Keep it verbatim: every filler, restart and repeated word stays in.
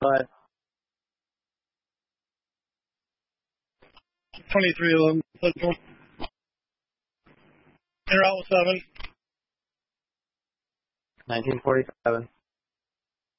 Go ahead. twenty-three eleven Central. You're out with seven. nineteen forty-seven.